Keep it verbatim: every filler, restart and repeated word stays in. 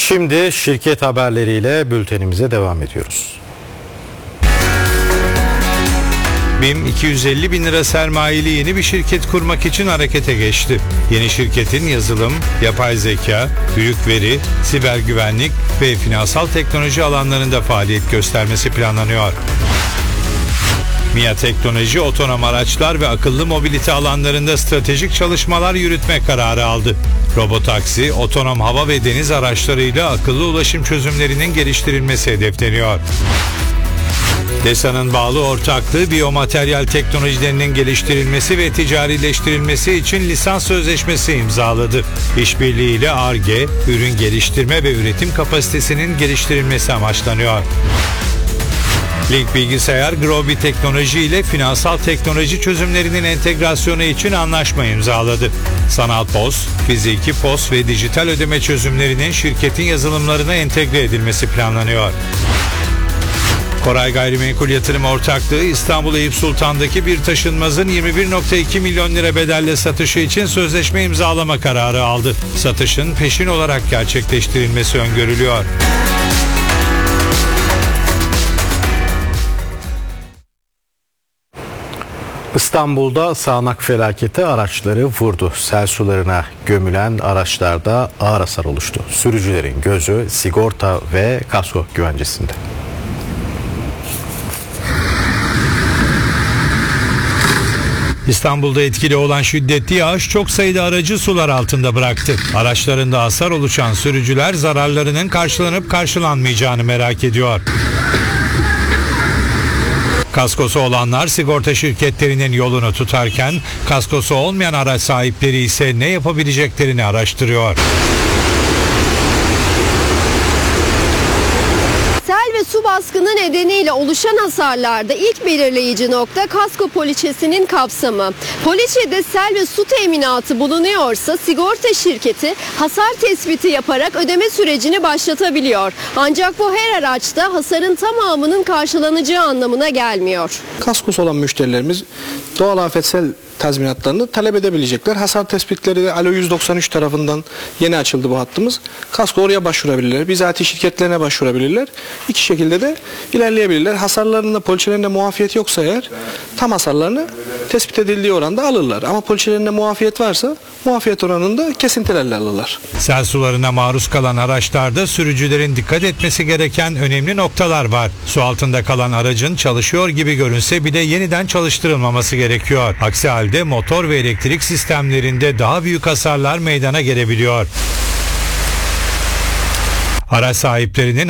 Şimdi şirket haberleriyle bültenimize devam ediyoruz. BİM iki yüz elli bin lira sermayeli yeni bir şirket kurmak için harekete geçti. Yeni şirketin yazılım, yapay zeka, büyük veri, siber güvenlik ve finansal teknoloji alanlarında faaliyet göstermesi planlanıyor. MİA Teknoloji, otonom araçlar ve akıllı mobilite alanlarında stratejik çalışmalar yürütme kararı aldı. Robotaksi, otonom hava ve deniz araçlarıyla akıllı ulaşım çözümlerinin geliştirilmesi hedefleniyor. DESA'nın bağlı ortaklığı biyomateryal teknolojilerinin geliştirilmesi ve ticarileştirilmesi için lisans sözleşmesi imzaladı. İşbirliğiyle Ar-Ge, ürün geliştirme ve üretim kapasitesinin geliştirilmesi amaçlanıyor. Link Bilgisayar, Grobi Teknoloji ile finansal teknoloji çözümlerinin entegrasyonu için anlaşma imzaladı. Sanal P O S, fiziki P O S ve dijital ödeme çözümlerinin şirketin yazılımlarına entegre edilmesi planlanıyor. Koray Gayrimenkul Yatırım Ortaklığı, İstanbul Eyüp Sultan'daki bir taşınmazın yirmi bir virgül iki milyon lira bedelle satışı için sözleşme imzalama kararı aldı. Satışın peşin olarak gerçekleştirilmesi öngörülüyor. İstanbul'da sağanak felaketi araçları vurdu. Sel sularına gömülen araçlarda ağır hasar oluştu. Sürücülerin gözü sigorta ve kasko güvencesinde. İstanbul'da etkili olan şiddetli yağış çok sayıda aracı sular altında bıraktı. Araçlarında hasar oluşan sürücüler zararlarının karşılanıp karşılanmayacağını merak ediyor. Kaskosu olanlar sigorta şirketlerinin yolunu tutarken, kaskosu olmayan araç sahipleri ise ne yapabileceklerini araştırıyor. Sel ve su baskını nedeniyle oluşan hasarlarda ilk belirleyici nokta kasko poliçesinin kapsamı. Poliçede sel ve su teminatı bulunuyorsa sigorta şirketi hasar tespiti yaparak ödeme sürecini başlatabiliyor. Ancak bu her araçta hasarın tamamının karşılanacağı anlamına gelmiyor. Kaskosu olan müşterilerimiz doğal afetsel tazminatlarını talep edebilecekler. Hasar tespitleri de Alo yüz doksan üç tarafından yeni açıldı bu hattımız. Kasko oraya başvurabilirler. Bizatihi şirketlerine başvurabilirler. İki şekilde de ilerleyebilirler. Hasarlarında poliçelerinde muafiyet yoksa eğer tam hasarlarını tespit edildiği oranda alırlar. Ama poliçelerinde muafiyet varsa muafiyet oranında kesintilerle alırlar. Sel sularına maruz kalan araçlarda sürücülerin dikkat etmesi gereken önemli noktalar var. Su altında kalan aracın çalışıyor gibi görünse bile yeniden çalıştırılmaması gerekiyor. Aksi halde motor ve elektrik sistemlerinde daha büyük hasarlar meydana gelebiliyor. Araç sahiplerinin